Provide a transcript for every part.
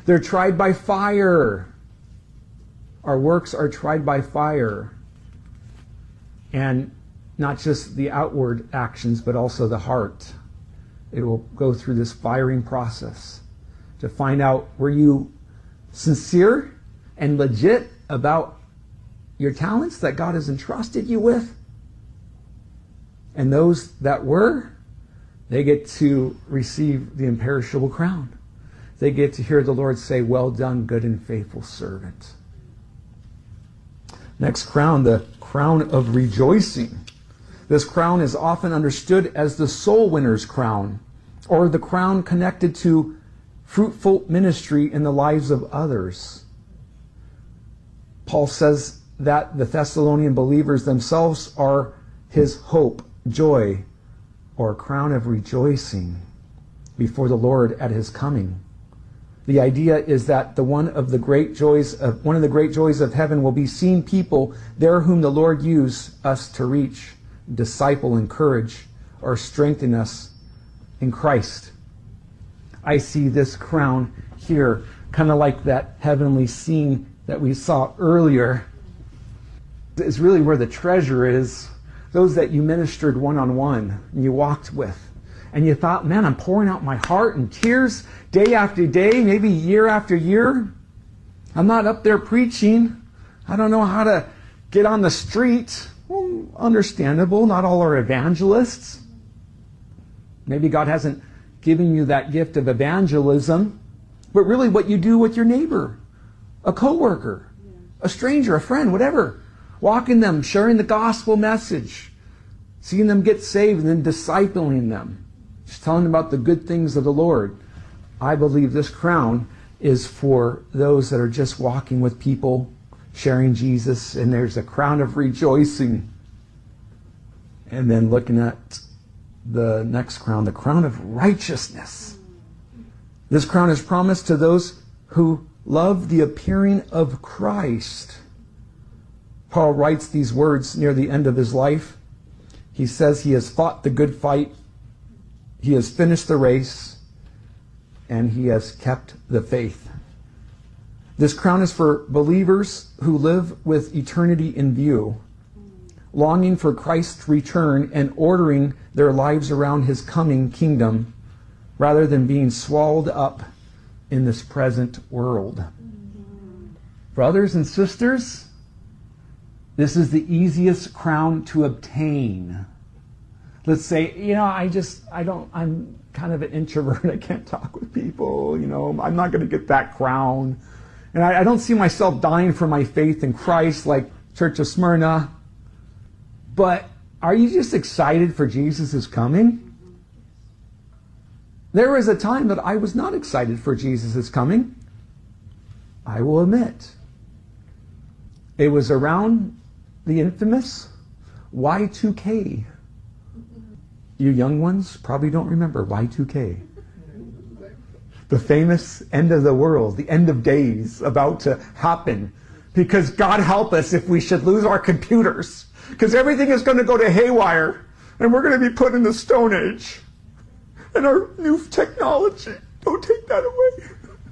They're tried by fire. Our works are tried by fire. And not just the outward actions, but also the heart. It will go through this firing process to find out, were you sincere and legit about your talents that God has entrusted you with? And those that were, they get to receive the imperishable crown. They get to hear the Lord say, well done, good and faithful servant. Next crown, the crown of rejoicing. This crown is often understood as the soul winner's crown, or the crown connected to fruitful ministry in the lives of others. Paul says that the Thessalonian believers themselves are his hope, joy, or crown of rejoicing before the Lord at his coming. The idea is that one of the great joys of heaven will be seeing people there whom the Lord used us to reach, disciple, encourage, or strengthen us in Christ. I see this crown here, kind of like that heavenly scene that we saw earlier. It's really where the treasure is. Those that you ministered one-on-one and you walked with. And you thought, man, I'm pouring out my heart in tears day after day, maybe year after year. I'm not up there preaching. I don't know how to get on the street. Well, understandable. Not all are evangelists. Maybe God hasn't given you that gift of evangelism. But really what you do with your neighbor, a coworker, a stranger, a friend, whatever. Walking them, sharing the gospel message, seeing them get saved, and then discipling them. Just telling them about the good things of the Lord. I believe this crown is for those that are just walking with people, sharing Jesus, and there's a crown of rejoicing. And then looking at the next crown, the crown of righteousness. This crown is promised to those who love the appearing of Christ. Paul writes these words near the end of his life. He says he has fought the good fight, he has finished the race, and he has kept the faith. This crown is for believers who live with eternity in view, longing for Christ's return and ordering their lives around his coming kingdom, rather than being swallowed up in this present world. Brothers and sisters, this is the easiest crown to obtain. Let's say, I'm kind of an introvert. I can't talk with people. I'm not going to get that crown. And I don't see myself dying for my faith in Christ like Church of Smyrna. But are you just excited for Jesus' coming? There was a time that I was not excited for Jesus' coming. I will admit. It was around the infamous Y2K. You young ones probably don't remember Y2K. The famous end of the world, the end of days about to happen. Because God help us if we should lose our computers. Because everything is going to go to haywire. And we're going to be put in the Stone Age. And our new technology. Don't take that away.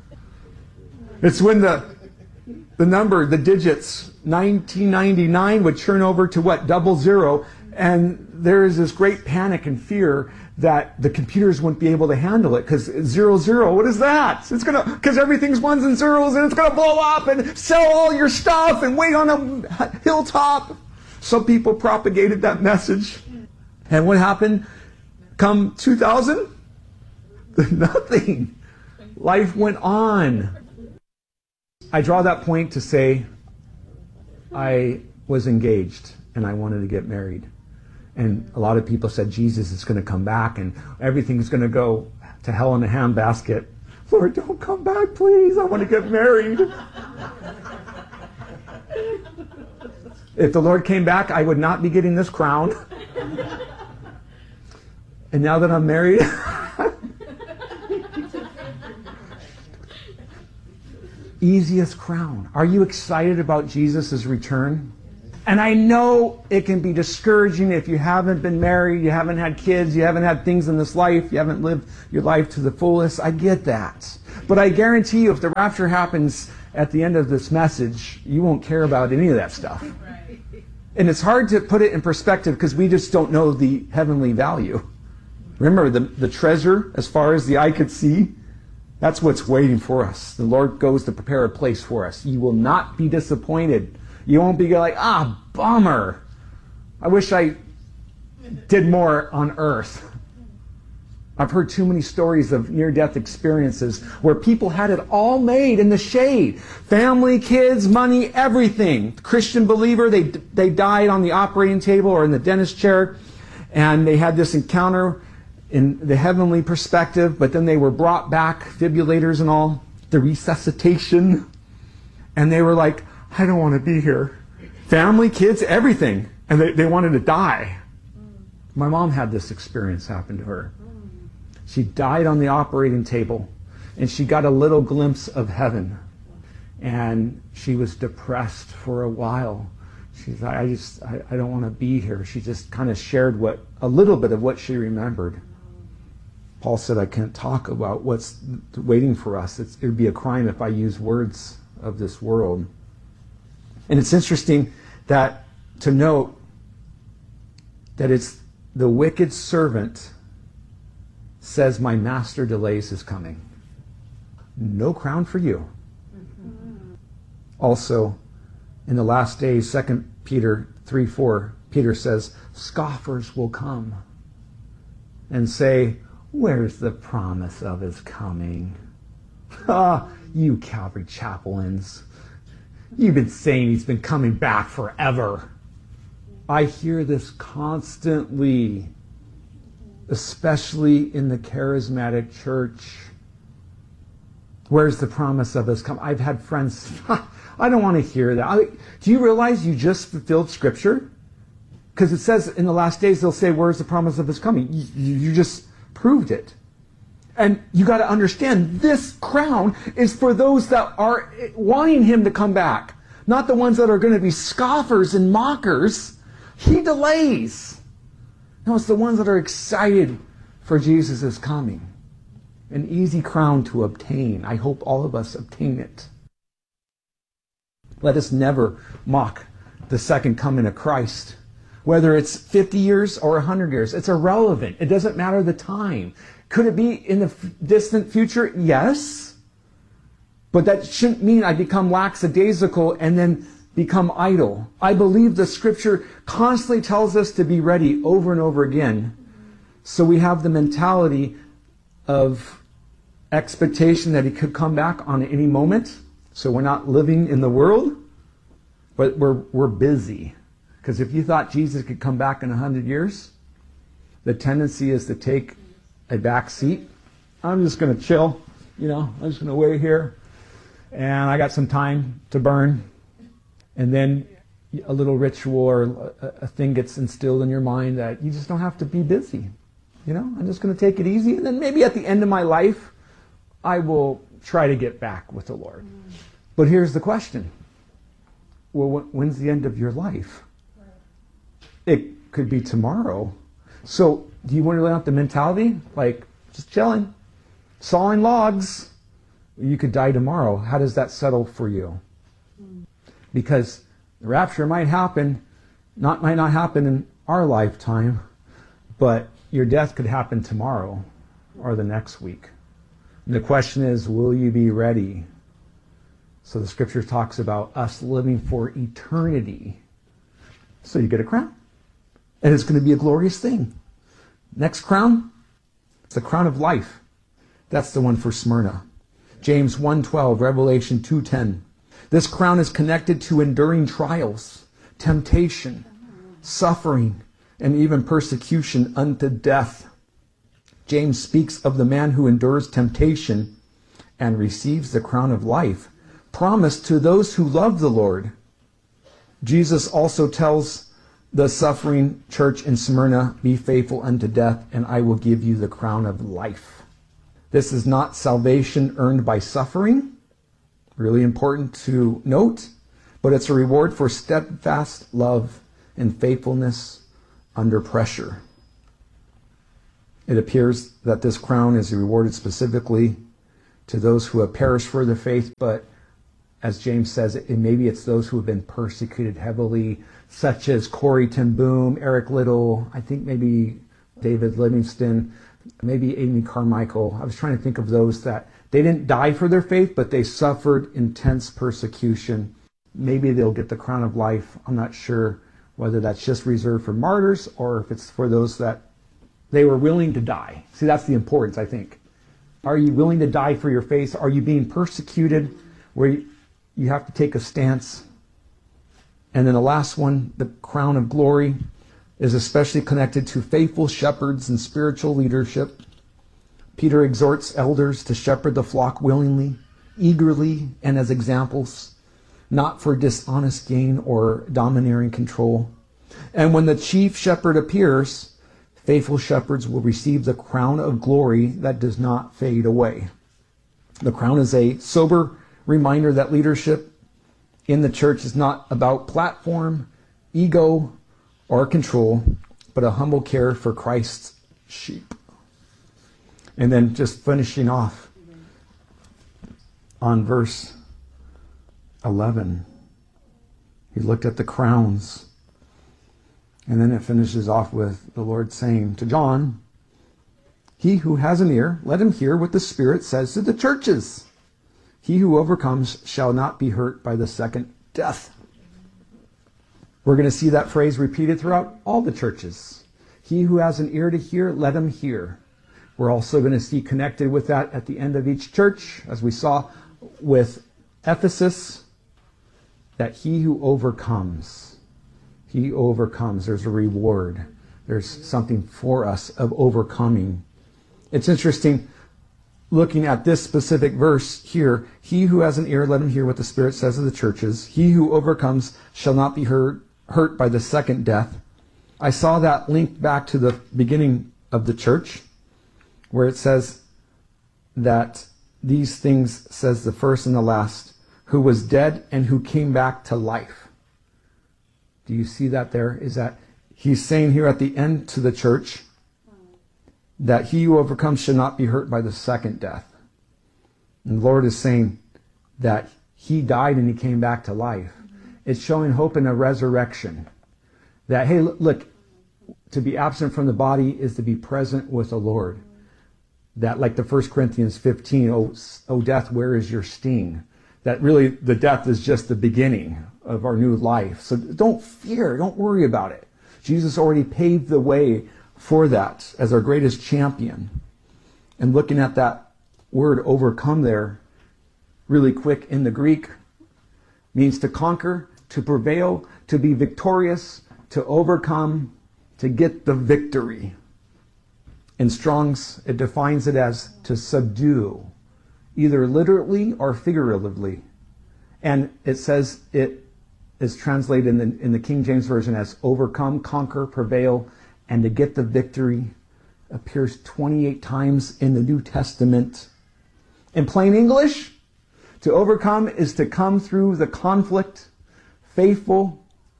It's when the number, the digits, 1999 would turn over to what? 00. And there is this great panic and fear that the computers wouldn't be able to handle it because 00, what is that? It's going to, because everything's ones and zeros and it's going to blow up and sell all your stuff and wait on a hilltop. Some people propagated that message. And what happened? Come 2000? Nothing. Life went on. I draw that point to say I was engaged and I wanted to get married. And a lot of people said Jesus is going to come back and everything's going to go to hell in a handbasket. Lord, don't come back, please. I want to get married. If the Lord came back, I would not be getting this crown. And now that I'm married, easiest crown. Are you excited about Jesus' return? And I know it can be discouraging if you haven't been married, you haven't had kids, you haven't had things in this life, you haven't lived your life to the fullest. I get that. But I guarantee you, if the rapture happens at the end of this message, you won't care about any of that stuff. Right. And it's hard to put it in perspective because we just don't know the heavenly value. Remember, the treasure, as far as the eye could see, that's what's waiting for us. The Lord goes to prepare a place for us. You will not be disappointed. You won't be like, bummer. I wish I did more on earth. I've heard too many stories of near-death experiences where people had it all made in the shade. Family, kids, money, everything. Christian believer, they died on the operating table or in the dentist chair, and they had this encounter in the heavenly perspective, but then they were brought back, defibrillators and all, the resuscitation, and they were like, I don't want to be here. Family, kids, everything. And they wanted to die. My mom had this experience happen to her. She died on the operating table, and she got a little glimpse of heaven. And she was depressed for a while. She's like, I don't want to be here. She just kind of shared a little bit of what she remembered. Paul said, I can't talk about what's waiting for us. It would be a crime if I use words of this world. And it's interesting to note that it's the wicked servant says, my master delays his coming. No crown for you. Mm-hmm. Also, in the last days, 2 Peter 3:4, Peter says, scoffers will come and say, where's the promise of his coming? You Calvary Chapelans. You've been saying he's been coming back forever. I hear this constantly, especially in the charismatic church. Where's the promise of his coming? I've had friends, I don't want to hear that. Do you realize you just fulfilled Scripture? Because it says in the last days they'll say, where's the promise of his coming? You just proved it. And you got to understand, this crown is for those that are wanting him to come back, not the ones that are going to be scoffers and mockers. He delays. No, it's the ones that are excited for Jesus' coming. An easy crown to obtain. I hope all of us obtain it. Let us never mock the second coming of Christ. Whether it's 50 years or 100 years, it's irrelevant. It doesn't matter the time. Could it be in the distant future? Yes. But that shouldn't mean I become lackadaisical and then become idle. I believe the Scripture constantly tells us to be ready over and over again. So we have the mentality of expectation that he could come back on any moment. So we're not living in the world, but we're busy. Because if you thought Jesus could come back in 100 years, the tendency is to take a back seat. I'm just going to chill, I'm just going to wait here. And I got some time to burn. And then a little ritual or a thing gets instilled in your mind that you just don't have to be busy. I'm just going to take it easy. And then maybe at the end of my life, I will try to get back with the Lord. But here's the question. Well, when's the end of your life? It could be tomorrow. So do you want to learn out the mentality? Like, just chilling, sawing logs. You could die tomorrow. How does that settle for you? Because the rapture might not happen in our lifetime, but your death could happen tomorrow or the next week. And the question is, will you be ready? So the Scripture talks about us living for eternity. So you get a crown. And it's going to be a glorious thing. Next crown, it's the crown of life. That's the one for Smyrna. James 1:12, Revelation 2:10. This crown is connected to enduring trials, temptation, suffering, and even persecution unto death. James speaks of the man who endures temptation and receives the crown of life, promised to those who love the Lord. Jesus also tells the suffering church in Smyrna, be faithful unto death, and I will give you the crown of life. This is not salvation earned by suffering, really important to note, but it's a reward for steadfast love and faithfulness under pressure. It appears that this crown is rewarded specifically to those who have perished for their faith, but as James says, maybe it's those who have been persecuted heavily, such as Corrie ten Boom, Eric Liddell, I think maybe David Livingston, maybe Amy Carmichael. I was trying to think of those that they didn't die for their faith, but they suffered intense persecution. Maybe they'll get the crown of life. I'm not sure whether that's just reserved for martyrs or if it's for those that they were willing to die. See, that's the importance, I think. Are you willing to die for your faith? Are you being persecuted where you have to take a stance? And then the last one, the crown of glory, is especially connected to faithful shepherds and spiritual leadership. Peter exhorts elders to shepherd the flock willingly, eagerly, and as examples, not for dishonest gain or domineering control. And when the chief shepherd appears, faithful shepherds will receive the crown of glory that does not fade away. The crown is a sober reminder that leadership in the church is not about platform, ego, or control, but a humble care for Christ's sheep. And then just finishing off on verse 11. He looked at the crowns. And then it finishes off with the Lord saying to John, "He who has an ear, let him hear what the Spirit says to the churches. He who overcomes shall not be hurt by the second death." We're going to see that phrase repeated throughout all the churches. He who has an ear to hear, let him hear. We're also going to see connected with that at the end of each church, as we saw with Ephesus, that he who overcomes, he overcomes. There's a reward. There's something for us of overcoming. It's interesting looking at this specific verse here. He who has an ear, let him hear what the Spirit says to the churches. He who overcomes shall not be hurt by the second death. I saw that linked back to the beginning of the church, where it says that these things says the first and the last, who was dead and who came back to life. Do you see that there? Is that he's saying here at the end to the church that he who overcomes should not be hurt by the second death. And the Lord is saying that he died and he came back to life. It's showing hope in a resurrection. That, hey, look, to be absent from the body is to be present with the Lord. That, like the 1 Corinthians 15, oh death, where is your sting? That really the death is just the beginning of our new life. So don't fear, don't worry about it. Jesus already paved the way for that as our greatest champion. And looking at that word overcome there, really quick in the Greek, means to conquer, to prevail, to be victorious, to overcome, to get the victory. In Strong's, it defines it as to subdue, either literally or figuratively. And it says it is translated in the King James Version as overcome, conquer, prevail, and to get the victory. Appears 28 times in the New Testament. In plain English, to overcome is to come through the conflict, faithful,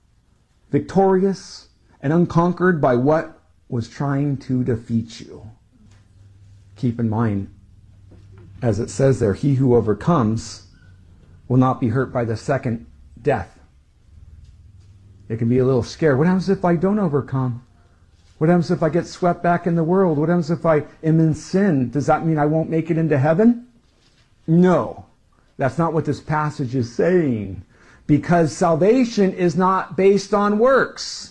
victorious, and unconquered by what was trying to defeat you. Keep in mind, as it says there, he who overcomes will not be hurt by the second death. It can be a little scary. What happens if I don't overcome? What happens if I get swept back in the world? What happens if I am in sin? Does that mean I won't make it into heaven? No, that's not what this passage is saying. Because salvation is not based on works.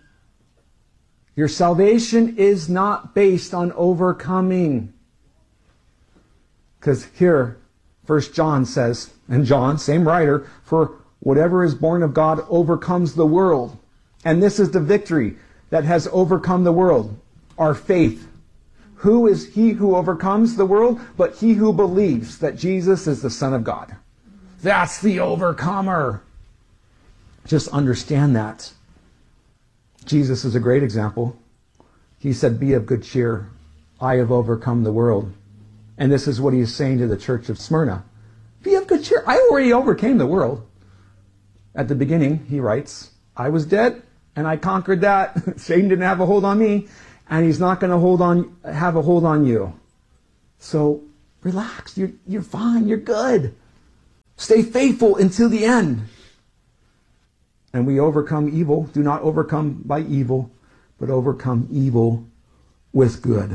Your salvation is not based on overcoming. Because here, 1 John says, and John, same writer, for whatever is born of God overcomes the world. And this is the victory that has overcome the world, our faith. Who is he who overcomes the world? But he who believes that Jesus is the Son of God. That's the overcomer. Just understand that. Jesus is a great example. He said, be of good cheer. I have overcome the world. And this is what he is saying to the church of Smyrna. Be of good cheer. I already overcame the world. At the beginning, he writes, I was dead and I conquered that. Satan didn't have a hold on me, and he's not going to have a hold on you. So Relax. You're fine. You're good. Stay faithful until the end. And we overcome evil. Do not overcome by evil, but overcome evil with good.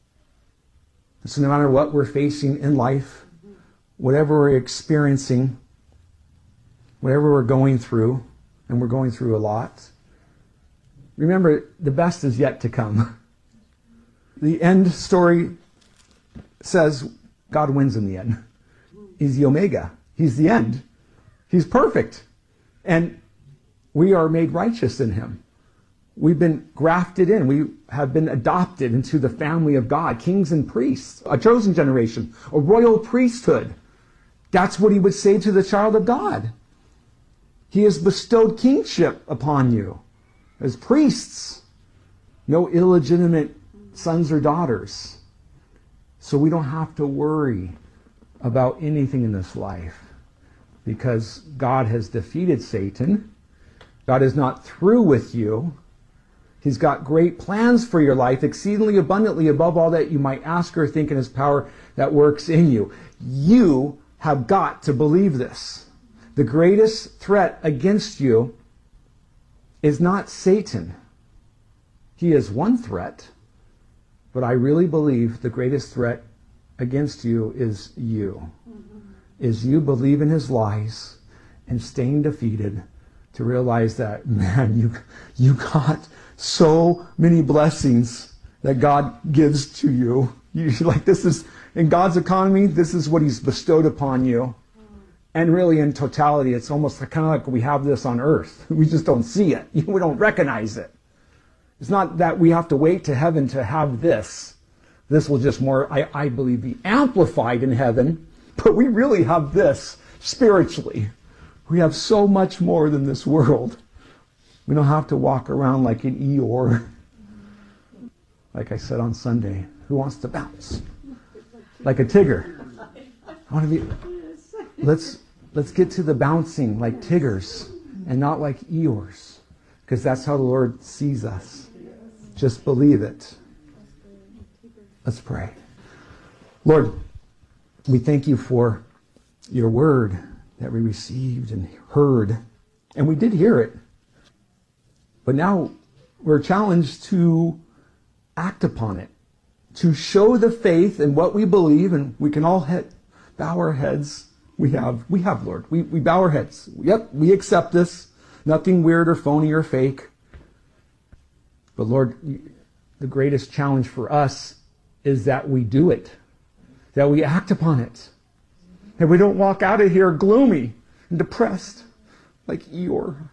So no matter what we're facing in life, whatever we're experiencing, whatever we're going through, and we're going through a lot, remember, the best is yet to come. The end story says God wins in the end. He's the Omega. He's the end. He's perfect. And we are made righteous in him. We've been grafted in. We have been adopted into the family of God, kings and priests, a chosen generation, a royal priesthood. That's what he would say to the child of God. He has bestowed kingship upon you as priests, no illegitimate sons or daughters. So we don't have to worry about anything in this life because God has defeated Satan. God is not through with you. He's got great plans for your life, exceedingly abundantly above all that you might ask or think in his power that works in you. You have got to believe this. The greatest threat against you is not Satan. He is one threat, but I really believe the greatest threat against you is you. Is you believe in his lies and staying defeated to realize that, man, you got so many blessings that God gives to you. You're like, this is, in God's economy, this is what he's bestowed upon you. And really, in totality, it's almost kind of like we have this on earth. We just don't see it. We don't recognize it. It's not that we have to wait to heaven to have this. This will just more, I believe, be amplified in heaven. But we really have this spiritually. We have so much more than this world. We don't have to walk around like an Eeyore. Like I said on Sunday, who wants to bounce? Like a Tigger. I want to be... Let's get to the bouncing like Tiggers and not like Eeyores, because that's how the Lord sees us. Just believe it. Let's pray. Lord, we thank you for your word that we received and heard, and we did hear it. But now we're challenged to act upon it, to show the faith in what we believe, and we can all bow our heads. We have, Lord. We bow our heads. Yep, we accept this. Nothing weird or phony or fake. But Lord, the greatest challenge for us is that we do it. That we act upon it. And we don't walk out of here gloomy and depressed like Eeyore.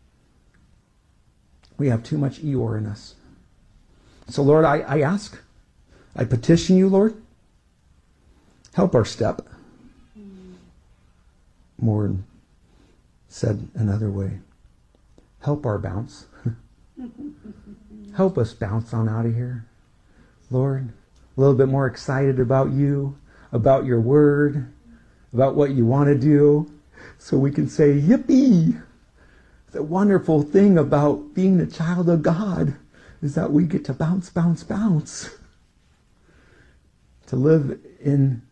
We have too much Eeyore in us. So Lord, I ask, I petition you, Lord, help our step. More said another way, help our bounce. Help us bounce on out of here. Lord, a little bit more excited about you, about your word, about what you want to do, so we can say, yippee! The wonderful thing about being a child of God is that we get to bounce, bounce, bounce. To live in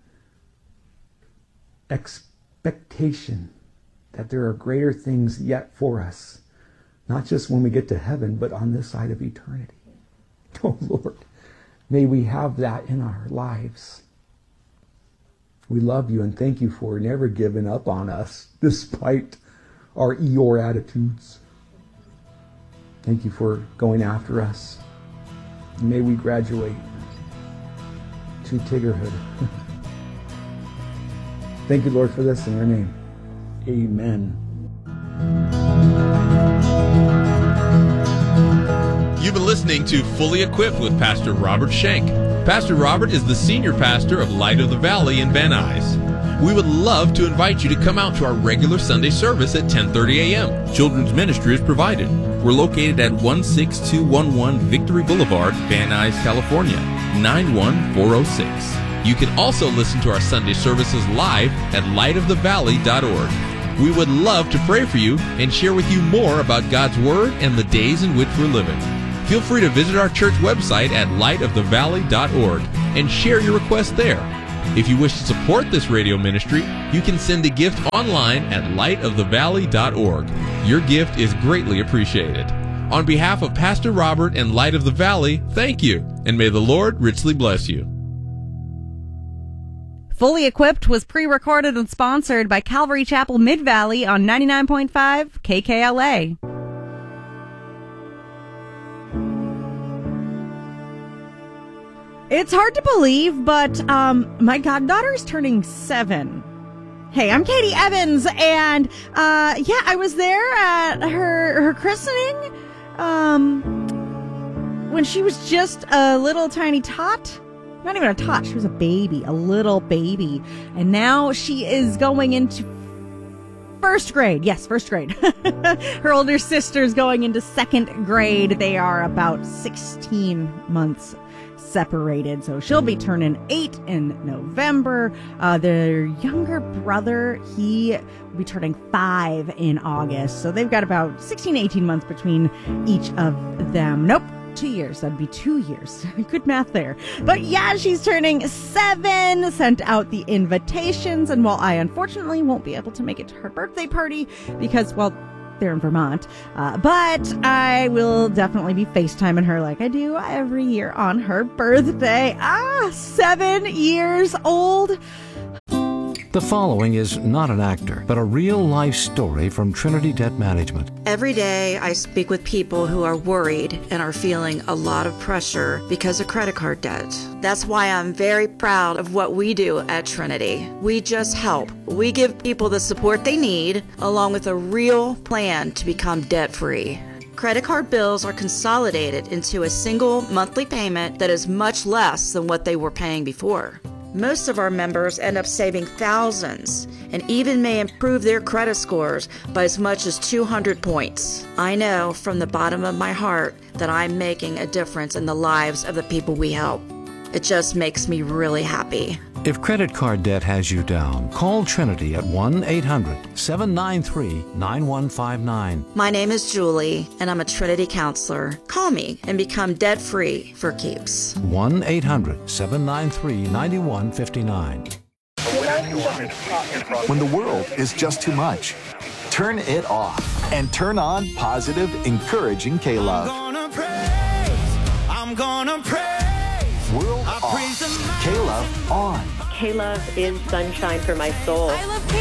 expectation that there are greater things yet for us, not just when we get to heaven, but on this side of eternity. Oh Lord, may we have that in our lives. We love you and thank you for never giving up on us despite our Eeyore attitudes. Thank you for going after us. And may we graduate to Tiggerhood. Thank you, Lord, for this in your name. Amen. You've been listening to Fully Equipped with Pastor Robert Schenk. Pastor Robert is the senior pastor of Light of the Valley in Van Nuys. We would love to invite you to come out to our regular Sunday service at 10:30 a.m. Children's ministry is provided. We're located at 16211 Victory Boulevard, Van Nuys, California, 91406. You can also listen to our Sunday services live at lightofthevalley.org. We would love to pray for you and share with you more about God's Word and the days in which we're living. Feel free to visit our church website at lightofthevalley.org and share your request there. If you wish to support this radio ministry, you can send a gift online at lightofthevalley.org. Your gift is greatly appreciated. On behalf of Pastor Robert and Light of the Valley, thank you, and may the Lord richly bless you. Fully Equipped was pre-recorded and sponsored by Calvary Chapel Mid-Valley on 99.5 KKLA. It's hard to believe, but my goddaughter is turning 7. Hey, I'm Katie Evans, and I was there at her christening when she was just a little tiny tot. Not even a tot, she was a baby, a little baby. And now she is going into first grade. Yes, first grade. Her older sister's going into second grade. They are about 16 months separated, so she'll be turning 8 in November. Their younger brother, he will be turning 5 in August, so they've got about 16, 18 months between each of them. Nope, 2 years. That'd be 2 years. Good math there. But yeah, she's turning 7, sent out the invitations, and while I unfortunately won't be able to make it to her birthday party because, well, they're in Vermont, but I will definitely be FaceTiming her like I do every year on her birthday. 7 years old. The following is not an actor, but a real-life story from Trinity Debt Management. Every day I speak with people who are worried and are feeling a lot of pressure because of credit card debt. That's why I'm very proud of what we do at Trinity. We just help. We give people the support they need, along with a real plan to become debt-free. Credit card bills are consolidated into a single monthly payment that is much less than what they were paying before. Most of our members end up saving thousands and even may improve their credit scores by as much as 200 points. I know from the bottom of my heart that I'm making a difference in the lives of the people we help. It just makes me really happy. If credit card debt has you down, call Trinity at 1-800-793-9159. My name is Julie, and I'm a Trinity counselor. Call me and become debt-free for keeps. 1-800-793-9159. When the world is just too much, turn it off and turn on positive, encouraging K-Love. I'm gonna praise. World off. K-Love on. K-Love is sunshine for my soul. I love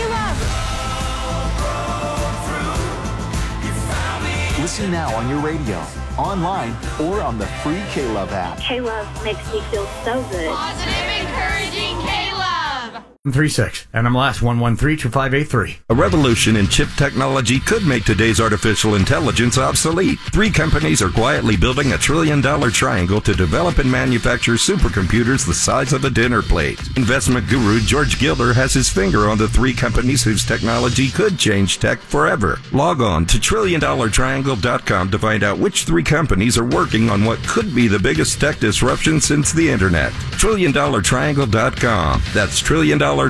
K-Love. Listen now on your radio, online, or on the free K-Love app. K-Love makes me feel so good. Positive, encouraging K-Love. 36 NMLS 1132583. A revolution in chip technology could make today's artificial intelligence obsolete. 3 companies are quietly building a $1 trillion triangle to develop and manufacture supercomputers the size of a dinner plate. Investment guru George Gilder has his finger on the 3 companies whose technology could change tech forever. Log on to TrillionDollarTriangle.com to find out which 3 companies are working on what could be the biggest tech disruption since the internet. TrillionDollarTriangle.com. That's TrillionDollarTriangle.com.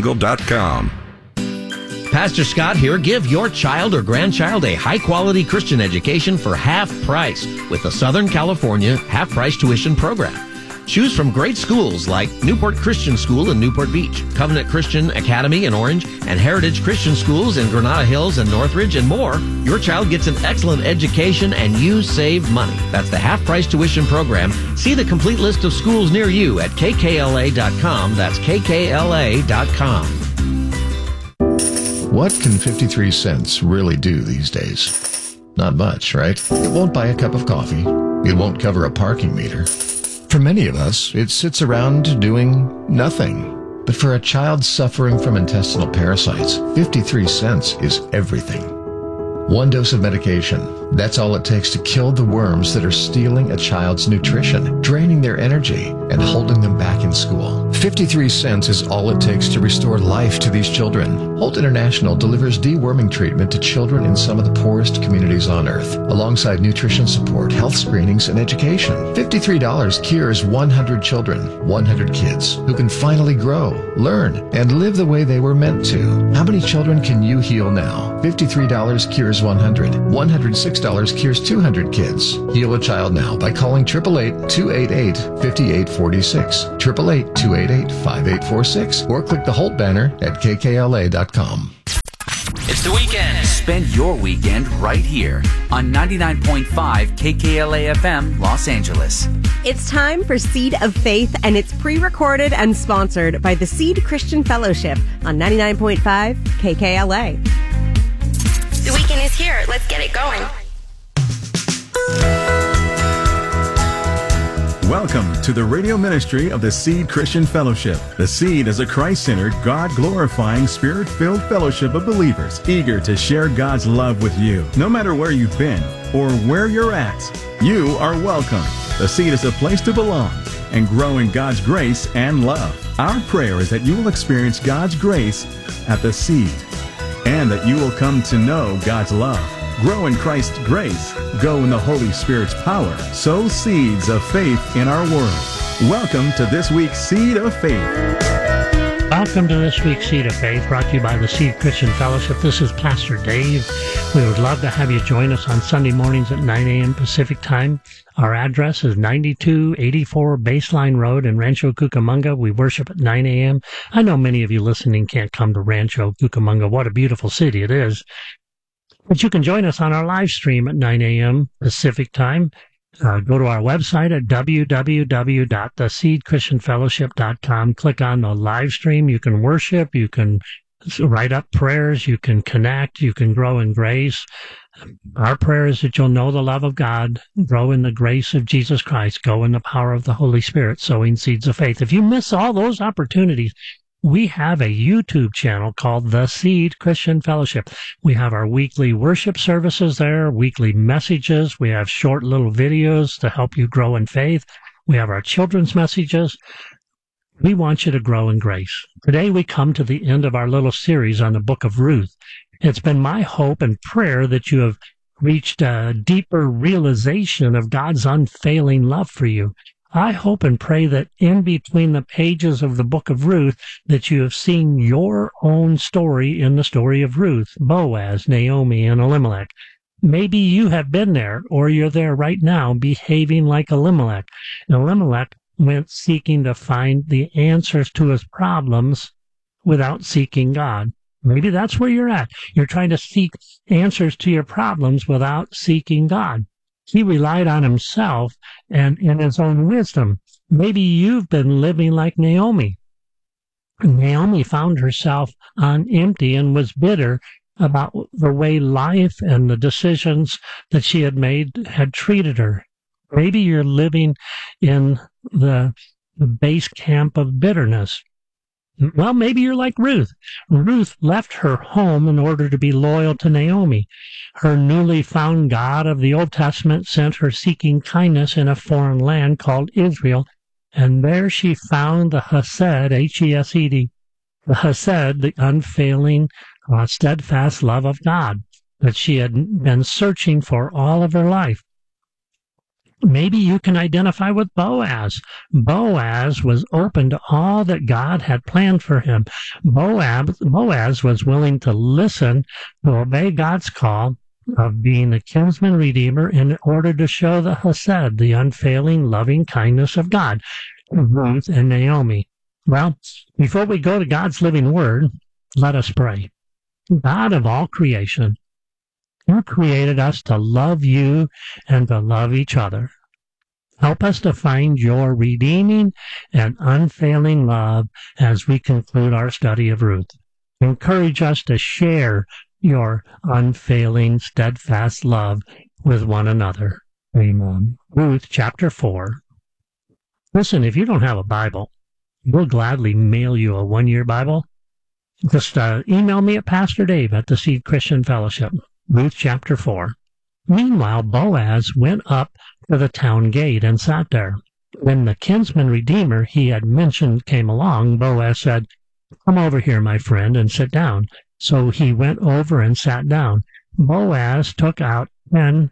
Pastor Scott here. Give your child or grandchild a high-quality Christian education for half price with the Southern California half-price tuition program. Choose from great schools like Newport Christian School in Newport Beach, Covenant Christian Academy in Orange, and Heritage Christian Schools in Granada Hills and Northridge and more. Your child gets an excellent education and you save money. That's the half-price tuition program. See the complete list of schools near you at kkla.com. That's kkla.com. What can 53 cents really do these days? Not much, right? It won't buy a cup of coffee. It won't cover a parking meter. For many of us, it sits around doing nothing. But for a child suffering from intestinal parasites, 53 cents is everything. 1 dose of medication. That's all it takes to kill the worms that are stealing a child's nutrition, draining their energy, and holding them back in school. 53 cents is all it takes to restore life to these children. Holt International delivers deworming treatment to children in some of the poorest communities on Earth, alongside nutrition support, health screenings, and education. $53 cures 100 children, 100 kids, who can finally grow, learn, and live the way they were meant to. How many children can you heal now? $53 cures 100. 160 $6 cures 200 kids. Heal a child now by calling 888-288-5846, 888-288-5846, or click the Holt banner at kkla.com. It's the weekend. Spend your weekend right here on 99.5 KKLA FM Los Angeles. It's time for Seed of Faith, and it's pre-recorded and sponsored by the Seed Christian Fellowship on 99.5 KKLA. The weekend is here. Let's get it going. Welcome to the radio ministry of the Seed Christian Fellowship. The Seed is a Christ-centered, God-glorifying, Spirit-filled fellowship of believers eager to share God's love with you. No matter where you've been or where you're at, you are welcome. The Seed is a place to belong and grow in God's grace and love. Our prayer is that you will experience God's grace at the Seed and that you will come to know God's love. Grow in Christ's grace. Go in the Holy Spirit's power. Sow seeds of faith in our world. Welcome to this week's Seed of Faith. Welcome to this week's Seed of Faith, brought to you by the Seed Christian Fellowship. This is Pastor Dave. We would love to have you join us on Sunday mornings at 9 a.m. Pacific Time. Our address is 9284 Baseline Road in Rancho Cucamonga. We worship at 9 a.m. I know many of you listening can't come to Rancho Cucamonga. What a beautiful city it is. But you can join us on our live stream at 9 a.m. Pacific Time. Go to our website at www.theseedchristianfellowship.com. Click on the live stream. You can worship. You can write up prayers. You can connect. You can grow in grace. Our prayer is that you'll know the love of God, grow in the grace of Jesus Christ, go in the power of the Holy Spirit, sowing seeds of faith. If you miss all those opportunities, we have a YouTube channel called The Seed Christian Fellowship. We have our weekly worship services there, weekly messages. We have short little videos to help you grow in faith. We have our children's messages. We want you to grow in grace. Today we come to the end of our little series on the book of Ruth. It's been my hope and prayer that you have reached a deeper realization of God's unfailing love for you. I hope and pray that in between the pages of the book of Ruth, that you have seen your own story in the story of Ruth, Boaz, Naomi, and Elimelech. Maybe you have been there, or you're there right now, behaving like Elimelech. Elimelech went seeking to find the answers to his problems without seeking God. Maybe that's where you're at. You're trying to seek answers to your problems without seeking God. He relied on himself and in his own wisdom. Maybe you've been living like Naomi. Naomi found herself on empty and was bitter about the way life and the decisions that she had made had treated her. Maybe you're living in the base camp of bitterness. Well, maybe you're like Ruth. Ruth left her home in order to be loyal to Naomi. Her newly found God of the Old Testament sent her seeking kindness in a foreign land called Israel, and there she found the Hesed, H-E-S-E-D, the Hesed, the unfailing, steadfast love of God that she had been searching for all of her life. Maybe you can identify with Boaz. Boaz was open to all that God had planned for him. Boaz was willing to listen, to obey God's call of being a kinsman redeemer in order to show the Hesed, the unfailing loving kindness of God, to Ruth and Naomi. Well, before we go to God's living word, let us pray. God of all creation, you created us to love you and to love each other. Help us to find your redeeming and unfailing love as we conclude our study of Ruth. Encourage us to share your unfailing, steadfast love with one another. Amen. Ruth chapter 4. Listen, if you don't have a Bible, we'll gladly mail you a one-year Bible. Just email me at Pastor Dave at the Seed Christian Fellowship. Ruth chapter 4. Meanwhile, Boaz went up to the town gate and sat there. When the kinsman redeemer he had mentioned came along, Boaz said, "Come over here, my friend, and sit down." So he went over and sat down. Boaz took 10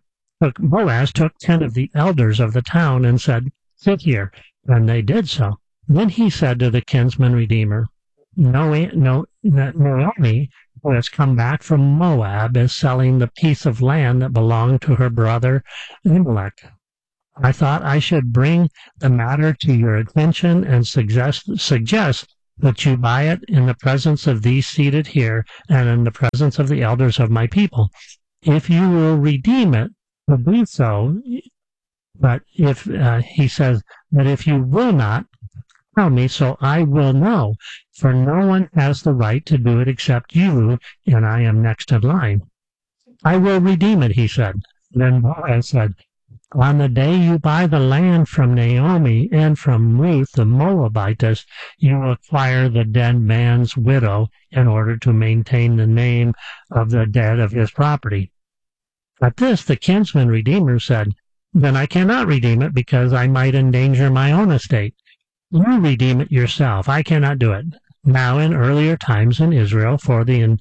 of the elders of the town and said, "Sit here." And they did so. Then he said to the kinsman redeemer, Naomi, who has come back from Moab, is selling the piece of land that belonged to her brother Amalek. I thought I should bring the matter to your attention and suggest that you buy it in the presence of these seated here and in the presence of the elders of my people. If you will redeem it, to do so. But if he says that if you will not, tell me, so I will know, for no one has the right to do it except you, and I am next in line. I will redeem it, he said. Then Boaz said, on the day you buy the land from Naomi and from Ruth the Moabitess, you acquire the dead man's widow in order to maintain the name of the dead of his property. At this, the kinsman redeemer said, then I cannot redeem it because I might endanger my own estate. You redeem it yourself. I cannot do it. Now, in earlier times in Israel, for the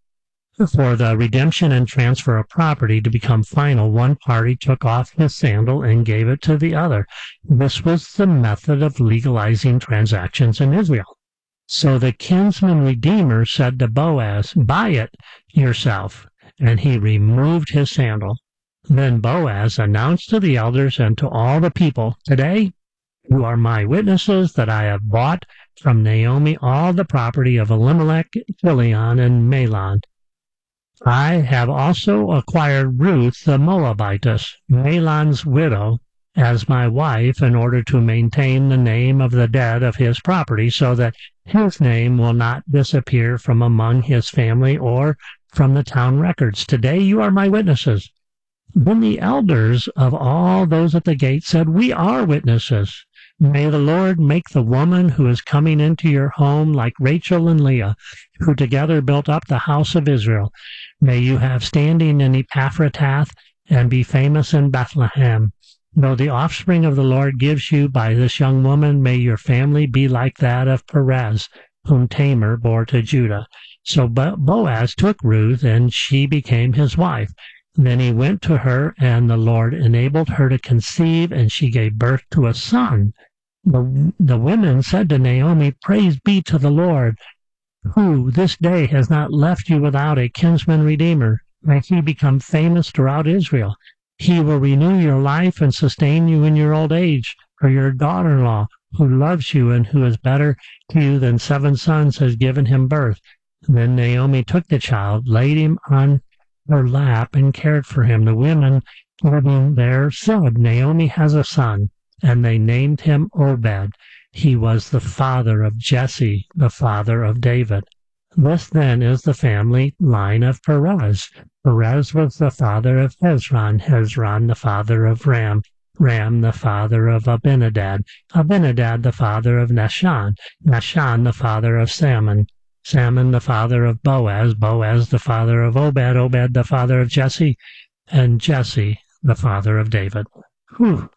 redemption and transfer of property to become final, one party took off his sandal and gave it to the other. This was the method of legalizing transactions in Israel. So the kinsman redeemer said to Boaz, buy it yourself. And he removed his sandal. Then Boaz announced to the elders and to all the people, today you are my witnesses that I have bought from Naomi all the property of Elimelech, Chilion, and Mahlon. I have also acquired Ruth the Moabitess, Mahlon's widow, as my wife in order to maintain the name of the dead of his property so that his name will not disappear from among his family or from the town records. Today you are my witnesses. Then the elders of all those at the gate said, we are witnesses. May the Lord make the woman who is coming into your home like Rachel and Leah, who together built up the house of Israel. May you have standing in Epaphrath and be famous in Bethlehem. Though the offspring of the Lord gives you by this young woman, may your family be like that of Perez, whom Tamar bore to Judah. So Boaz took Ruth, and she became his wife. Then he went to her, and the Lord enabled her to conceive, and she gave birth to a son. The women said to Naomi, praise be to the Lord, who this day has not left you without a kinsman redeemer. May he become famous throughout Israel. He will renew your life and sustain you in your old age. For your daughter-in-law, who loves you and who is better to you than 7 sons, has given him birth. Then Naomi took the child, laid him on her lap, and cared for him. The women living there said, Naomi has a son, and they named him Obed. He was the father of Jesse, the father of David. This then is the family line of Perez. Perez was the father of Hezron, Hezron the father of Ram, Ram the father of Abinadab, Abinadab the father of Nahshon, Nahshon the father of Salmon, Salmon the father of Boaz, Boaz the father of Obed, Obed the father of Jesse, and Jesse the father of David. Whew.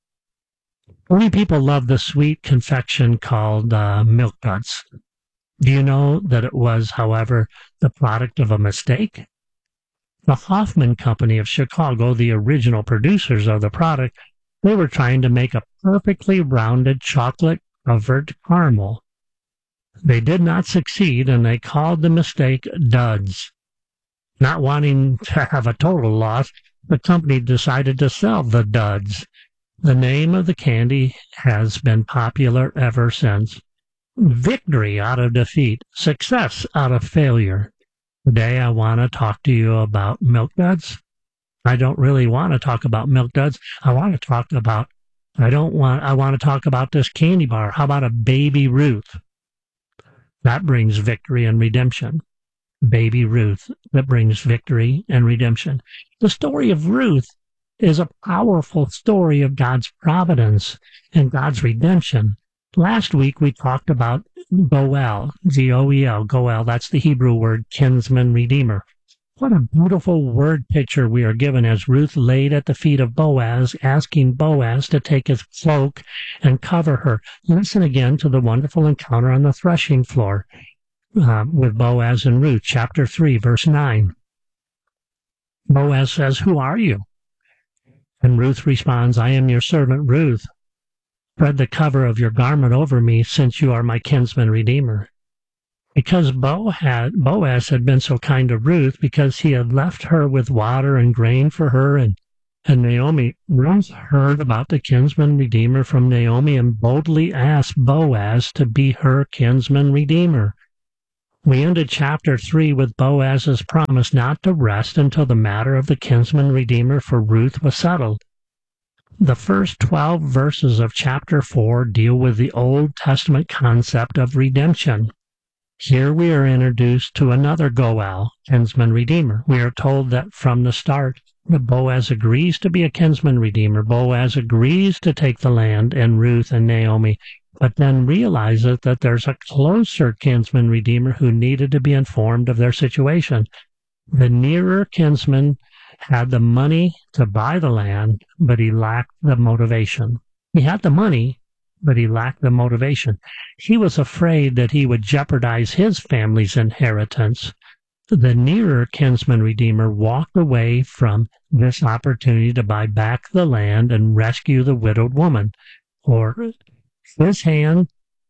Many people love the sweet confection called Milk Duds. Do you know that it was, however, the product of a mistake? The Hoffman Company of Chicago, the original producers of the product, they were trying to make a perfectly rounded chocolate-covered caramel. They did not succeed, and they called the mistake Duds. Not wanting to have a total loss, the company decided to sell the Duds. The name of the candy has been popular ever since. Victory out of defeat, success out of failure. Today I want to talk to you about Milk Duds. I don't really want to talk about Milk Duds. I want to talk about this candy bar. How about a Baby Ruth? That brings victory and redemption. Baby Ruth, that brings victory and redemption. The story of Ruth is a powerful story of God's providence and God's redemption. Last week we talked about Goel, G-O-E-L, Goel, that's the Hebrew word kinsman redeemer. What a beautiful word picture we are given as Ruth laid at the feet of Boaz, asking Boaz to take his cloak and cover her. Listen again to the wonderful encounter on the threshing floor with Boaz and Ruth, chapter 3, verse 9. Boaz says, who are you? And Ruth responds, I am your servant Ruth. Spread the cover of your garment over me, since you are my kinsman redeemer. because Boaz had been so kind to Ruth, because he had left her with water and grain for her, and Naomi, Ruth heard about the kinsman redeemer from Naomi and boldly asked Boaz to be her kinsman redeemer. We ended chapter 3 with Boaz's promise not to rest until the matter of the kinsman redeemer for Ruth was settled. The first 12 verses of chapter 4 deal with the Old Testament concept of redemption. Here we are introduced to another Goel, kinsman redeemer. We are told that from the start, that Boaz agrees to be a kinsman redeemer. Boaz agrees to take the land and Ruth and Naomi, but then realizes that there's a closer kinsman redeemer who needed to be informed of their situation. The nearer kinsman had the money to buy the land, but he lacked the motivation. He had the money, but he lacked the motivation. He was afraid that he would jeopardize his family's inheritance. The nearer kinsman redeemer walked away from this opportunity to buy back the land and rescue the widowed woman. Or in his hand,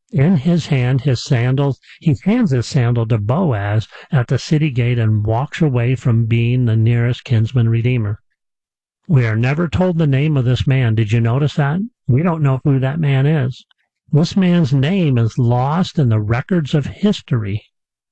his sandals, he hands his sandal to Boaz at the city gate and walks away from being the nearest kinsman redeemer. We are never told the name of this man. Did you notice that? We don't know who that man is. This man's name is lost in the records of history.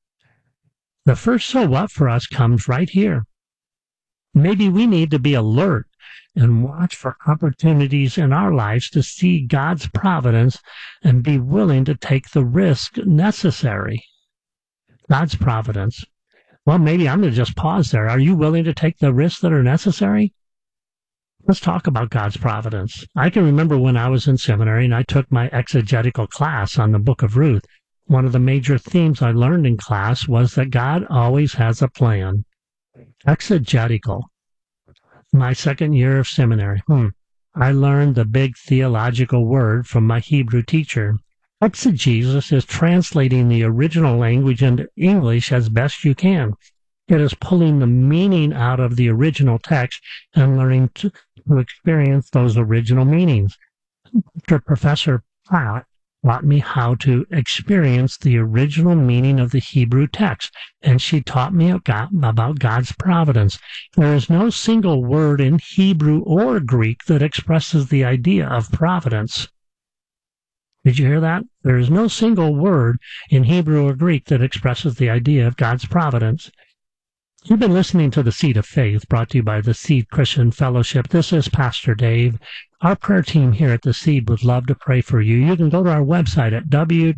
The first so what for us comes right here. Maybe we need to be alert and watch for opportunities in our lives to see God's providence and be willing to take the risk necessary. God's providence. Well, maybe I'm going to just pause there. Are you willing to take the risks that are necessary? Let's talk about God's providence. I can remember when I was in seminary and I took my exegetical class on the book of Ruth. One of the major themes I learned in class was that God always has a plan. Exegetical. My second year of seminary. I learned the big theological word from my Hebrew teacher. Exegesis is translating the original language into English as best you can. It is pulling the meaning out of the original text and learning to experience those original meanings. Professor Platt taught me how to experience the original meaning of the Hebrew text, and she taught me about God's providence. There is no single word in Hebrew or Greek that expresses the idea of providence. Did you hear that? There is no single word in Hebrew or Greek that expresses the idea of God's providence. You've been listening to The Seed of Faith, brought to you by the Seed Christian Fellowship. This is Pastor Dave. Our prayer team here at The Seed would love to pray for you. You can go to our website at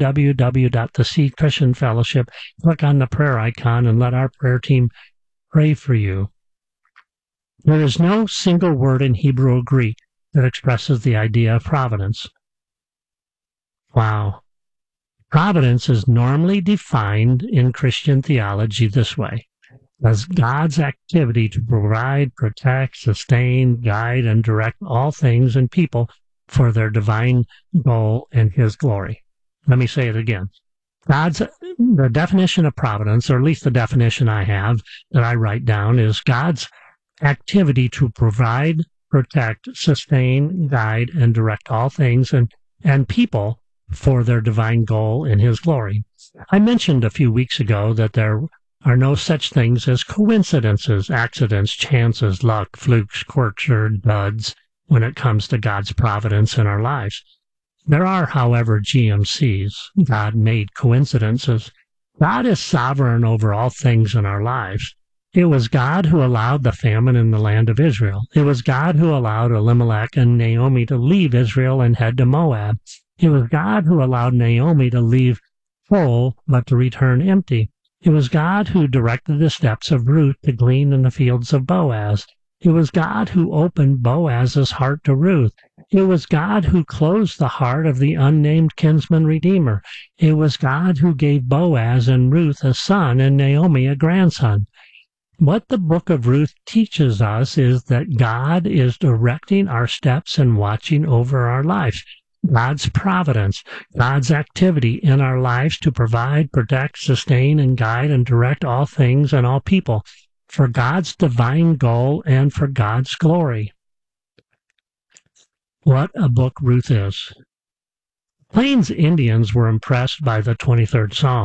www.theseedchristianfellowship, click on the prayer icon, and let our prayer team pray for you. There is no single word in Hebrew or Greek that expresses the idea of providence. Wow. Providence is normally defined in Christian theology this way: as God's activity to provide, protect, sustain, guide, and direct all things and people for their divine goal and His glory. Let me say it again. The definition of providence, or at least the definition I have that I write down, is God's activity to provide, protect, sustain, guide, and direct all things and people for their divine goal and His glory. I mentioned a few weeks ago that there are no such things as coincidences, accidents, chances, luck, flukes, quirks, or duds when it comes to God's providence in our lives. There are, however, GMCs, God-made coincidences. God is sovereign over all things in our lives. It was God who allowed the famine in the land of Israel. It was God who allowed Elimelech and Naomi to leave Israel and head to Moab. It was God who allowed Naomi to leave full but to return empty. It was God who directed the steps of Ruth to glean in the fields of Boaz. It was God who opened Boaz's heart to Ruth. It was God who closed the heart of the unnamed kinsman redeemer. It was God who gave Boaz and Ruth a son and Naomi a grandson. What the book of Ruth teaches us is that God is directing our steps and watching over our lives. God's providence, God's activity in our lives to provide, protect, sustain, and guide and direct all things and all people for God's divine goal and for God's glory. What a book Ruth is. Plains Indians were impressed by the 23rd Psalm.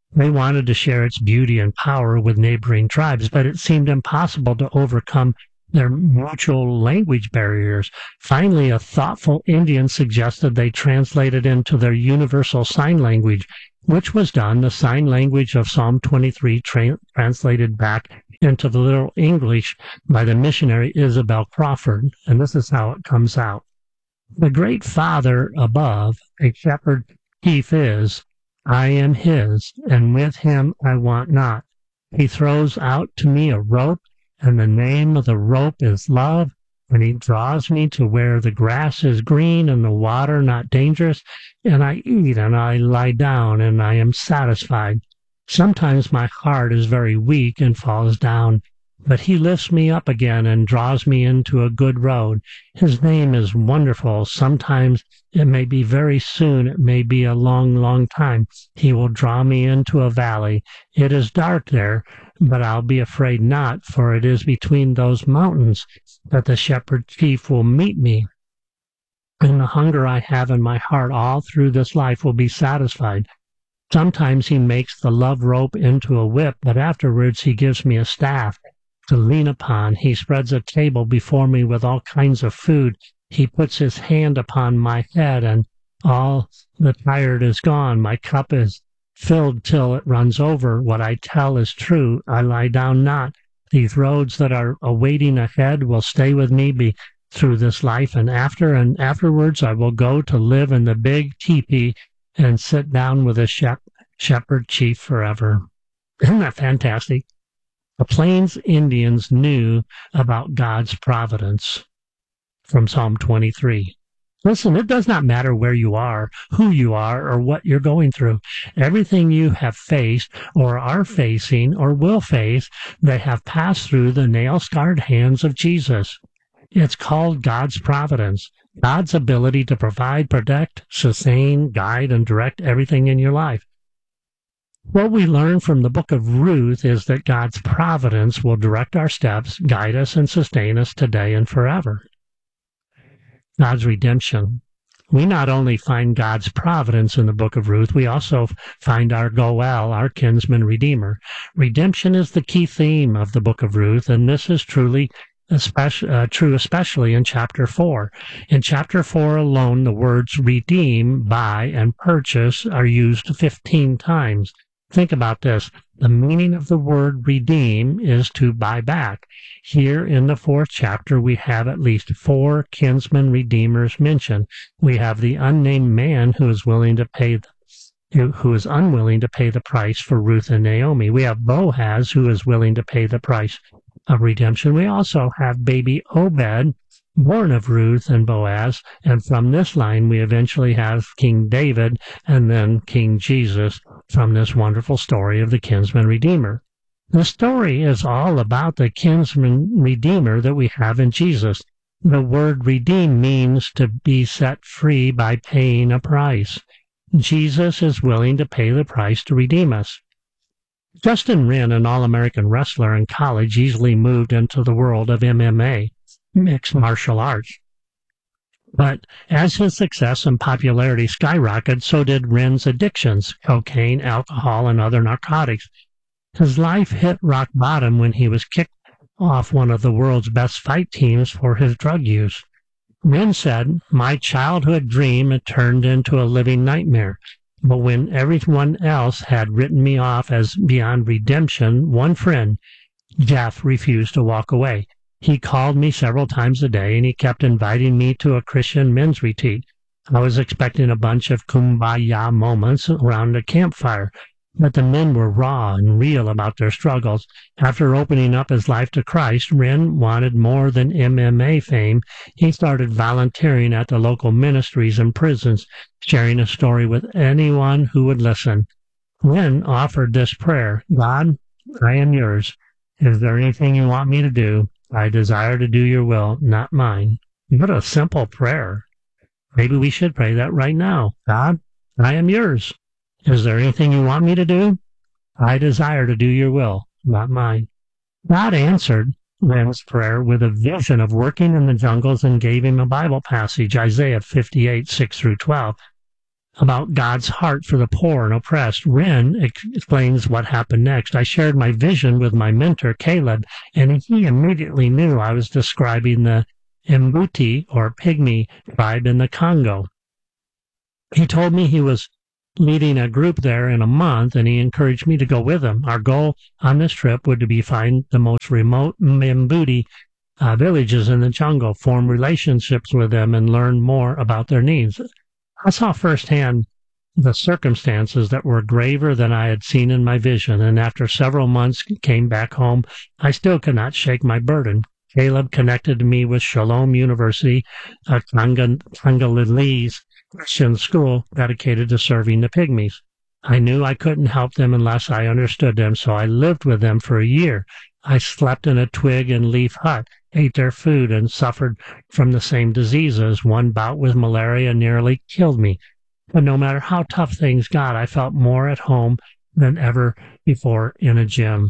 They wanted to share its beauty and power with neighboring tribes, but it seemed impossible to overcome their mutual language barriers. Finally, a thoughtful Indian suggested they translate it into their universal sign language, which was done. The sign language of Psalm 23 translated back into the Little English by the missionary Isabel Crawford, and this is how it comes out. The great Father above, a shepherd chief is, I am his, and with him I want not. He throws out to me a rope, and the name of the rope is love, and he draws me to where the grass is green and the water not dangerous, and I eat and I lie down and I am satisfied. Sometimes my heart is very weak and falls down, but he lifts me up again and draws me into a good road. His name is wonderful. Sometimes it may be very soon, it may be a long, long time. He will draw me into a valley. It is dark there, but I'll be afraid not, for it is between those mountains that the shepherd chief will meet me. And the hunger I have in my heart all through this life will be satisfied. Sometimes he makes the love rope into a whip, but afterwards he gives me a staff to lean upon. He spreads a table before me with all kinds of food. He puts his hand upon my head, and all the tired is gone. My cup is filled till it runs over. What I tell is true. I lie down not. These roads that are awaiting ahead will stay with me through this life, and afterwards I will go to live in the big teepee and sit down with a shepherd chief forever. Isn't that fantastic? The Plains Indians knew about God's providence from Psalm 23. Listen, it does not matter where you are, who you are, or what you're going through. Everything you have faced or are facing or will face, they have passed through the nail-scarred hands of Jesus. It's called God's providence, God's ability to provide, protect, sustain, guide, and direct everything in your life. What we learn from the book of Ruth is that God's providence will direct our steps, guide us, and sustain us today and forever. God's redemption. We not only find God's providence in the book of Ruth, we also find our Goel, our kinsman redeemer. Redemption is the key theme of the book of Ruth, and this is true especially in chapter 4. In chapter 4 alone, the words redeem, buy, and purchase are used 15 times. Think about this. The meaning of the word redeem is to buy back. Here in the 4th chapter, we have at least 4 kinsman redeemers mentioned. We have the unnamed man who is unwilling to pay the price for Ruth and Naomi. We have Boaz, who is willing to pay the price of redemption. We also have baby Obed, born of Ruth and Boaz, and from this line we eventually have King David and then King Jesus from this wonderful story of the kinsman redeemer. The story is all about the kinsman redeemer that we have in Jesus. The word redeem means to be set free by paying a price. Jesus is willing to pay the price to redeem us. Justin Wren, an All-American wrestler in college, easily moved into the world of MMA, mixed martial arts. But as his success and popularity skyrocketed, so did Wren's addictions, cocaine, alcohol, and other narcotics. His life hit rock bottom when he was kicked off one of the world's best fight teams for his drug use. Wren said, "My childhood dream had turned into a living nightmare. But when everyone else had written me off as beyond redemption, one friend, Jeff, refused to walk away. He called me several times a day, and he kept inviting me to a Christian men's retreat. I was expecting a bunch of kumbaya moments around a campfire, but the men were raw and real about their struggles. After opening up his life to Christ, Wren wanted more than MMA fame. He started volunteering at the local ministries and prisons, sharing his story with anyone who would listen. Wren offered this prayer, God, I am yours. Is there anything you want me to do? I desire to do your will, not mine." What a simple prayer. Maybe we should pray that right now. God, I am yours. Is there anything you want me to do? I desire to do your will, not mine. God answered Wren's prayer with a vision of working in the jungles and gave him a Bible passage, Isaiah 58, 6-12. about God's heart for the poor and oppressed. Ren explains what happened next. I shared my vision with my mentor, Caleb, and he immediately knew I was describing the Mbuti, or Pygmy, tribe in the Congo. He told me he was leading a group there in a month, and he encouraged me to go with him. Our goal on this trip would be find the most remote Mbuti villages in the jungle, form relationships with them, and learn more about their needs. I saw firsthand the circumstances that were graver than I had seen in my vision, and after several months came back home, I still could not shake my burden. Caleb connected me with Shalom University, a Congolese Christian school dedicated to serving the Pygmies. I knew I couldn't help them unless I understood them, so I lived with them for a year. I slept in a twig and leaf hut, ate their food, and suffered from the same diseases. One bout with malaria nearly killed me. But no matter how tough things got, I felt more at home than ever before in a gym.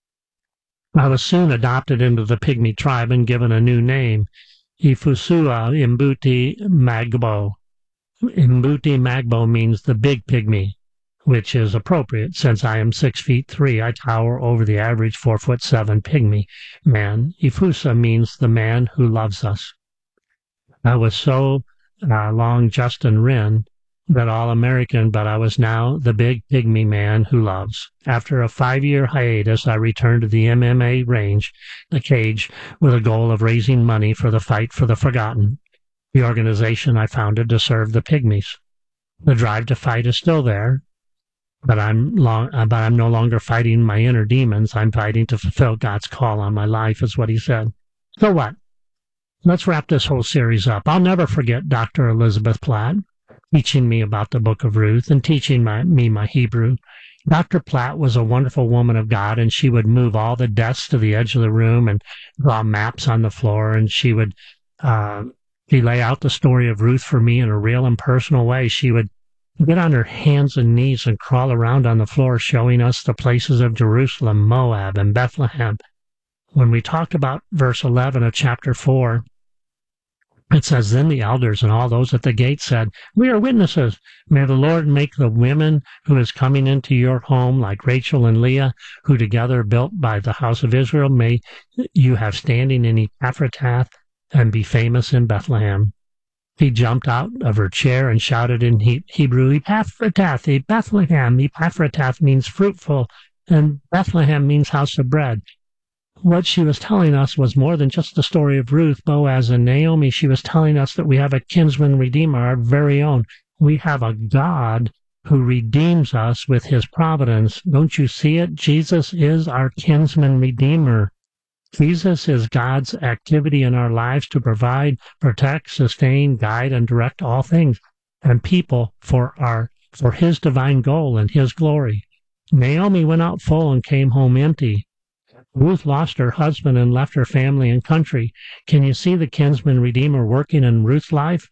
I was soon adopted into the Pygmy tribe and given a new name, Ifusua Mbuti Magbo. Mbuti Magbo means the big pygmy, which is appropriate since I am 6'3". I tower over the average 4'7" pygmy man. Ifusa means the man who loves us. I was so long Justin Wren that all-American, but I was now the big pygmy man who loves. After a 5-year hiatus, I returned to the MMA range, the cage, with a goal of raising money for the Fight for the Forgotten, the organization I founded to serve the pygmies. The drive to fight is still there, but I'm no longer fighting my inner demons. I'm fighting to fulfill God's call on my life, is what he said. So what? Let's wrap this whole series up. I'll never forget Dr. Elizabeth Platt teaching me about the book of Ruth and teaching me my Hebrew. Dr. Platt was a wonderful woman of God, and she would move all the desks to the edge of the room and draw maps on the floor, and she would lay out the story of Ruth for me in a real and personal way. She would get on her hands and knees and crawl around on the floor, showing us the places of Jerusalem, Moab, and Bethlehem. When we talked about verse 11 of chapter 4, it says, "Then the elders and all those at the gate said, 'We are witnesses. May the Lord make the women who is coming into your home like Rachel and Leah, who together built by the house of Israel. May you have standing in Ephrathah and be famous in Bethlehem.'" She jumped out of her chair and shouted in Hebrew, "Ephrathah, Bethlehem." Ephrathah means fruitful, and Bethlehem means house of bread. What she was telling us was more than just the story of Ruth, Boaz, and Naomi. She was telling us that we have a kinsman redeemer, our very own. We have a God who redeems us with his providence. Don't you see it? Jesus is our kinsman redeemer. Jesus is God's activity in our lives to provide, protect, sustain, guide, and direct all things and people for his divine goal and his glory. Naomi went out full and came home empty. Ruth lost her husband and left her family and country. Can you see the kinsman redeemer working in Ruth's life?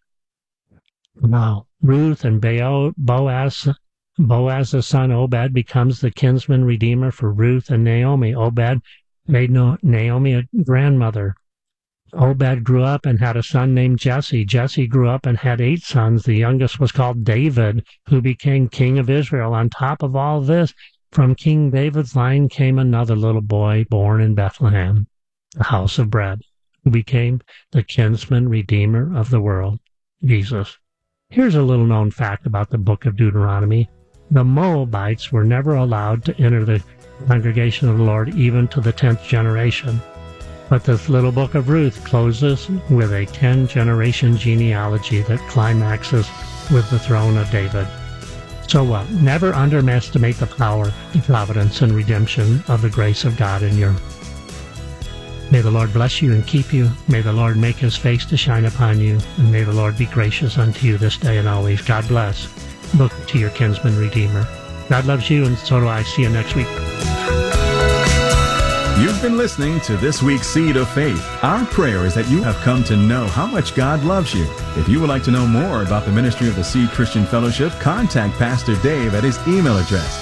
Wow. Ruth and Boaz's son Obed becomes the kinsman redeemer for Ruth and Naomi. Obed made Naomi a grandmother. Obed grew up and had a son named Jesse. Jesse grew up and had 8 sons. The youngest was called David, who became king of Israel. On top of all this, from King David's line came another little boy born in Bethlehem, the house of bread, who became the kinsman redeemer of the world, Jesus. Here's a little known fact about the book of Deuteronomy. The Moabites were never allowed to enter the congregation of the Lord even to the 10th generation. But this little book of Ruth closes with a 10-generation genealogy that climaxes with the throne of David. So what? Never underestimate the power, the providence, and redemption of the grace of God in you. May the Lord bless you and keep you. May the Lord make his face to shine upon you. And may the Lord be gracious unto you this day and always. God bless. Look to your kinsman redeemer. God loves you, and so do I. See you next week. You've been listening to this week's Seed of Faith. Our prayer is that you have come to know how much God loves you. If you would like to know more about the ministry of the Seed Christian Fellowship, contact Pastor Dave at his email address,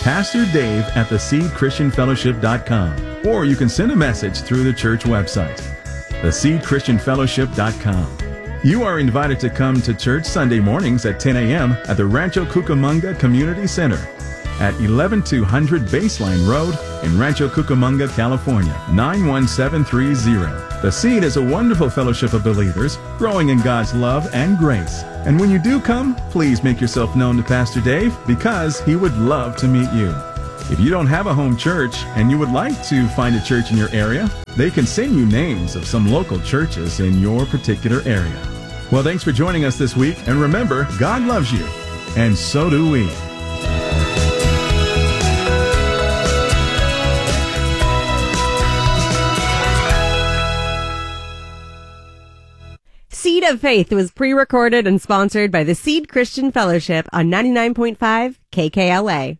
pastordave@theseedchristianfellowship.com. Or you can send a message through the church website, theseedchristianfellowship.com. You are invited to come to church Sunday mornings at 10 a.m. at the Rancho Cucamonga Community Center at 11200 Baseline Road in Rancho Cucamonga, California, 91730. The Seed is a wonderful fellowship of believers growing in God's love and grace. And when you do come, please make yourself known to Pastor Dave because he would love to meet you. If you don't have a home church and you would like to find a church in your area, they can send you names of some local churches in your particular area. Well, thanks for joining us this week. And remember, God loves you, and so do we. Seed of Faith was pre-recorded and sponsored by the Seed Christian Fellowship on 99.5 KKLA.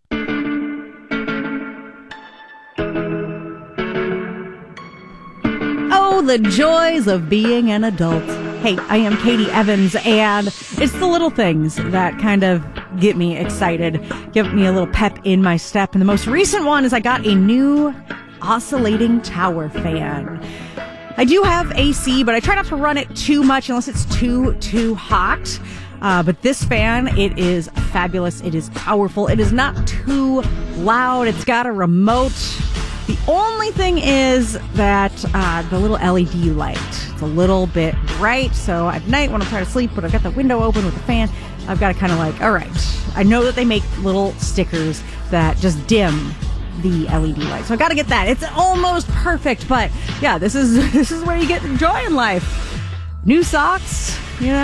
Oh, the joys of being an adult. Hey, I am Katie Evans, and it's the little things that kind of get me excited, give me a little pep in my step. And the most recent one is I got a new oscillating tower fan. I do have AC, but I try not to run it too much unless it's too hot. But this fan, it is fabulous. It is powerful. It is not too loud. It's got a remote. The only thing is that the little LED light, it's a little bit bright. So at night when I'm trying to sleep, but I've got the window open with the fan, I've got to kind of like, all right. I know that they make little stickers that just dim the LED light. So I got to get that. It's almost perfect, but yeah, this is where you get joy in life. New socks,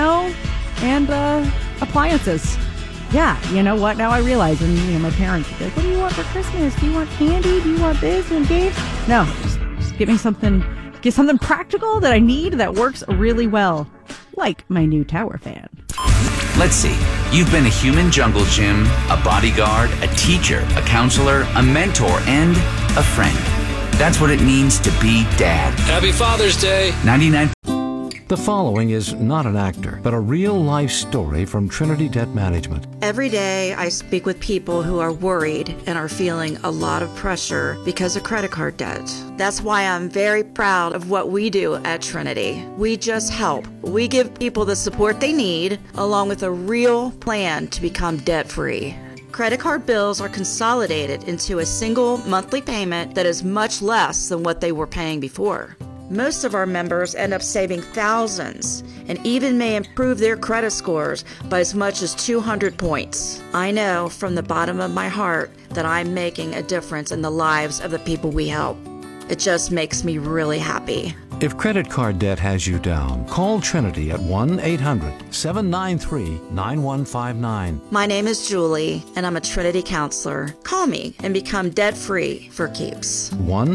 and appliances. Yeah, you know what? Now I realize, and my parents would be like, "What do you want for Christmas? Do you want candy? Do you want this and games?" No, just give me something. Get something practical that I need that works really well, like my new tower fan. Let's see. You've been a human jungle gym, a bodyguard, a teacher, a counselor, a mentor, and a friend. That's what it means to be Dad. Happy Father's Day. 99. The following is not an actor, but a real-life story from Trinity Debt Management. Every day I speak with people who are worried and are feeling a lot of pressure because of credit card debt. That's why I'm very proud of what we do at Trinity. We just help. We give people the support they need, along with a real plan to become debt-free. Credit card bills are consolidated into a single monthly payment that is much less than what they were paying before. Most of our members end up saving thousands and even may improve their credit scores by as much as 200 points. I know from the bottom of my heart that I'm making a difference in the lives of the people we help. It just makes me really happy. If credit card debt has you down, call Trinity at 1-800-793-9159. My name is Julie, and I'm a Trinity counselor. Call me and become debt-free for keeps.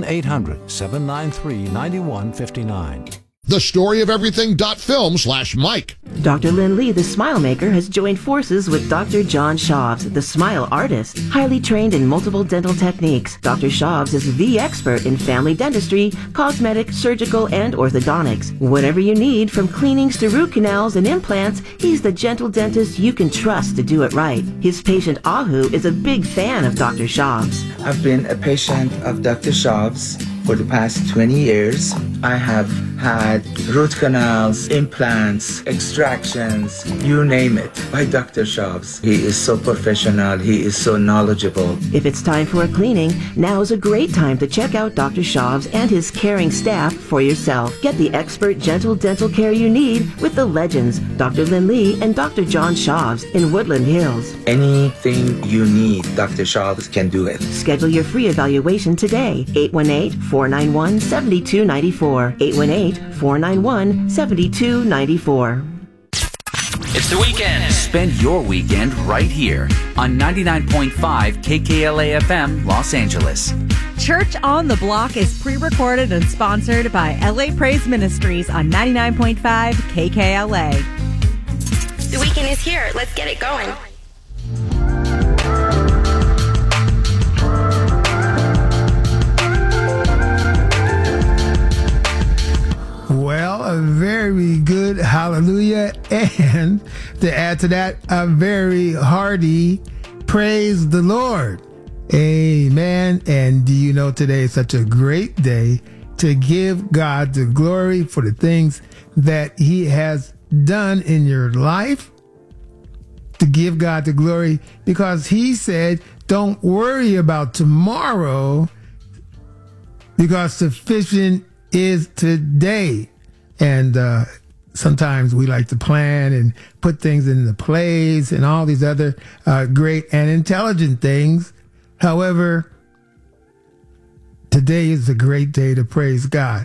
1-800-793-9159. thestoryofeverything.film/Mike. Dr. Lynn Lee, the Smile Maker, has joined forces with Dr. John Schaubs, the Smile Artist. Highly trained in multiple dental techniques, Dr. Schaubs is the expert in family dentistry, cosmetic, surgical, and orthodontics. Whatever you need, from cleanings to root canals and implants, he's the gentle dentist you can trust to do it right. His patient Ahu is a big fan of Dr. Schaubs. I've been a patient of Dr. Schaubs for the past 20 years. I have had root canals, implants, extractions, you name it, by Dr. Schaubs. He is so professional. He is so knowledgeable. If it's time for a cleaning, now is a great time to check out Dr. Schaubs and his caring staff for yourself. Get the expert gentle dental care you need with the legends, Dr. Lynn Lee and Dr. John Schaubs in Woodland Hills. Anything you need, Dr. Schaubs can do it. Schedule your free evaluation today. 818-491-7294. 818-491-7294. It's the weekend. Spend your weekend right here on 99.5 KKLA FM, Los Angeles. Church on the Block is pre-recorded and sponsored by LA Praise Ministries on 99.5 KKLA. The weekend is here. Let's get it going. Well, a very good hallelujah, and to add to that, a very hearty praise the Lord. Amen. And do you know today is such a great day to give God the glory for the things that he has done in your life to give God the glory, because he said, don't worry about tomorrow, because sufficient is today. And sometimes we like to plan and put things into place and all these other great and intelligent things. However, today is a great day to praise God.